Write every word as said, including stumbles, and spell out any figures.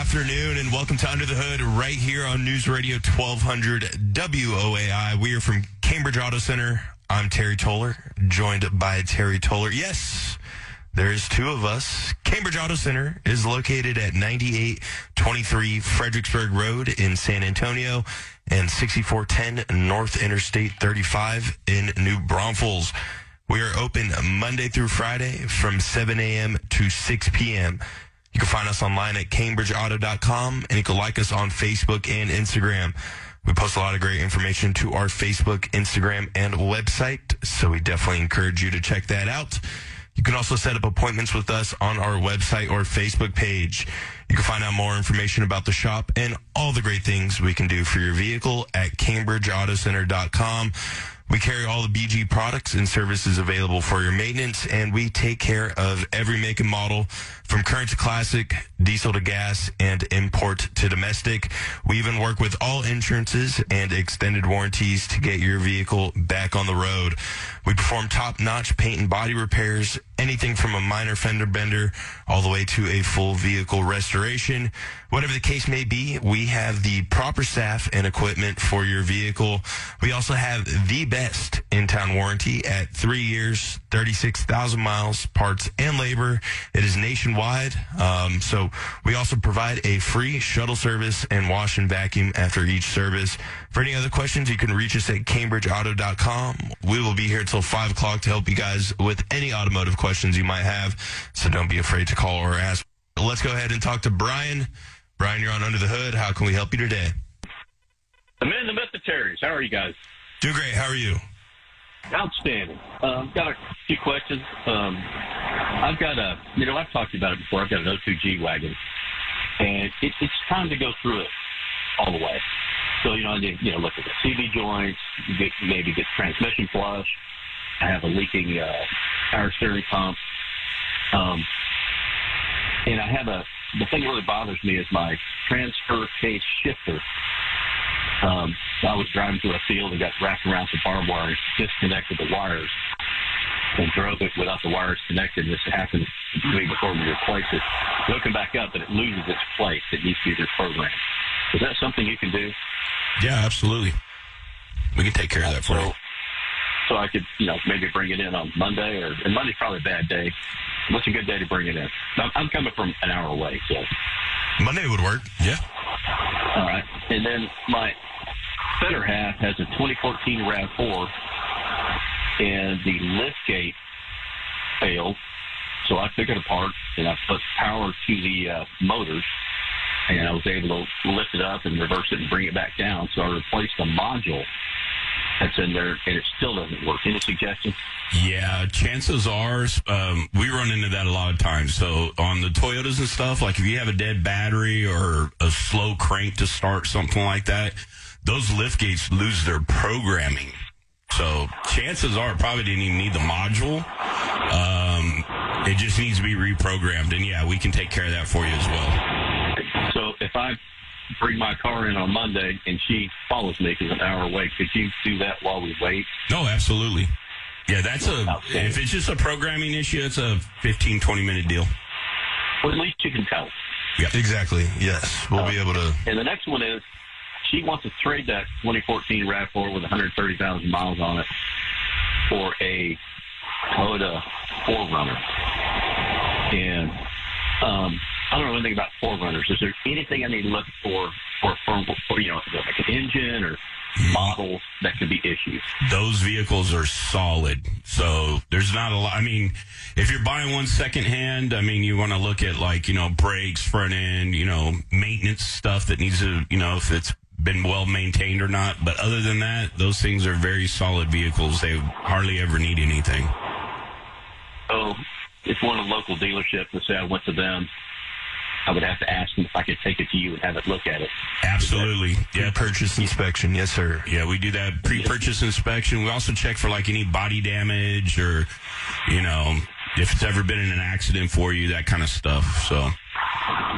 afternoon, and welcome to Under the Hood right here on News Radio twelve hundred W O A I. We are from Cambridge Auto Center. I'm Terry Toller, joined by Terry Toller. Yes, there's two of us. Cambridge Auto Center is located at ninety-eight twenty-three Fredericksburg Road in San Antonio and sixty-four ten North Interstate thirty-five in New Braunfels. We are open Monday through Friday from seven a.m. to six p.m. You can find us online at cambridge auto dot com, and you can like us on Facebook and Instagram. We post a lot of great information to our Facebook, Instagram, and website, so we definitely encourage you to check that out. You can also set up appointments with us on our website or Facebook page. You can find out more information about the shop and all the great things we can do for your vehicle at cambridge auto center dot com. We carry all the B G products and services available for your maintenance, and we take care of every make and model from current to classic, diesel to gas, and import to domestic. We even work with all insurances and extended warranties to get your vehicle back on the road. We perform top-notch paint and body repairs, anything from a minor fender bender all the way to a full vehicle restoration. Whatever the case may be, we have the proper staff and equipment for your vehicle. We also have the best in-town warranty at three years, thirty-six thousand miles, parts and labor. It is nationwide. Um, so we also provide a free shuttle service and wash and vacuum after each service. For any other questions, you can reach us at cambridge auto dot com. We will be here till five o'clock to help you guys with any automotive questions you might have. So don't be afraid to call or ask. Let's go ahead and talk to Brian. Brian, you're on Under the Hood. How can we help you today? The men, the myth, the Terrys. How are you guys? Doing great. How are you? Outstanding. Um, got a few questions. Um, I've got a, you know, I've talked to you about it before. I've got an oh two G wagon, and it, it's time to go through it all the way. So, you know, I need, you know, look at the C V joints, get, maybe get transmission flush. I have a leaking uh, power steering pump. Um, and I have a, the thing that really bothers me is my transfer case shifter. Um, so I was driving through a field and got wrapped around some barbed wire and disconnected the wires and drove it without the wires connected. This happened to me before we replaced it. Looking back up, and it loses its place. It needs to be reprogrammed. Is that something you can do? Yeah, absolutely. We can take care of that for so, you. So I could, you know, maybe bring it in on Monday, or and Monday's probably a bad day. What's a good day to bring it in? I'm, I'm coming from an hour away, so. Monday would work. Yeah. All right. And then my center half has a twenty fourteen RAV four, and the lift gate failed. So I took it apart, and I put power to the uh, motors, and I was able to lift it up and reverse it and bring it back down. So I replaced the module that's in there, and it still doesn't work. Any suggestions? Yeah, chances are um, we run into that a lot of times. So on the Toyotas and stuff, like if you have a dead battery or a slow crank to start, something like that, those lift gates lose their programming. So chances are it probably didn't even need the module. Um, it just needs to be reprogrammed. And, yeah, we can take care of that for you as well. So if I bring my car in on Monday and she follows me because an hour away, could you do that while we wait? No, absolutely. Yeah, that's a, if it's just a programming issue, it's a fifteen, twenty minute deal. Well, at least you can tell. Yeah, exactly. Yes. We'll uh, be able to. And the next one is she wants to trade that twenty fourteen RAV four with one hundred thirty thousand miles on it for a Toyota four runner. And, um, I don't know anything about four runners. Is there anything I need to look for for, for, for you know, like an engine or models that could be issues? Those vehicles are solid. So there's not a lot. I mean, if you're buying one secondhand, I mean, you want to look at like, you know, brakes, front end, you know, maintenance stuff that needs to, you know, if it's been well maintained or not. But other than that, those things are very solid vehicles. They hardly ever need anything. So if one of the local dealerships, let's say I went to them, I would have to ask them if I could take it to you and have it look at it. Absolutely. Yeah. Purchase inspection. Yes, sir. Yeah, we do that pre-purchase inspection. We also check for like any body damage or, you know, if it's ever been in an accident for you, that kind of stuff. So.